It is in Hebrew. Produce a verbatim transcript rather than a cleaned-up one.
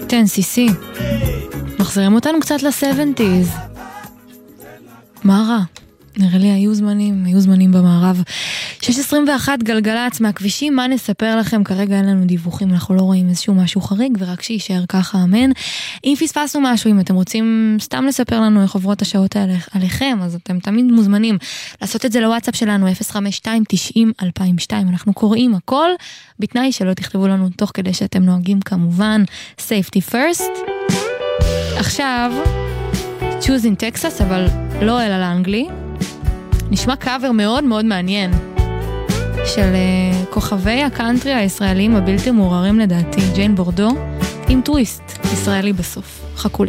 כן, סי-סי. מחזירים אותנו קצת ל-שבעים. מה רע? נראה לי היו זמנים, היו זמנים במערב. שש עשרים ואחת גלגלץ מהכבישים, מה נספר לכם? כרגע אין לנו דיווחים, אנחנו לא רואים איזשהו משהו חריג, ורק שישאר ככה, אמן. אם פספסנו משהו, אם אתם רוצים סתם לספר לנו איך עוברות השעות האלה עליכם, אז אתם תמיד מוזמנים לעשות את זה לוואטסאפ שלנו, אפס חמש שתיים תשעים אלפיים ושתיים. אנחנו קוראים הכל, בתנאי שלא תכתבו לנו תוך כדי שאתם נוהגים כמובן, safety first. עכשיו, choose in Texas, אבל לא אל על האנגלי. נשמע קאבר מאוד מאוד מעניין של uh, כוכבי הקאנטרי הישראלים הבלתי מעורערים לדעתי, ג'יין בורדו עם טוויסט ישראלי בסוף. חכו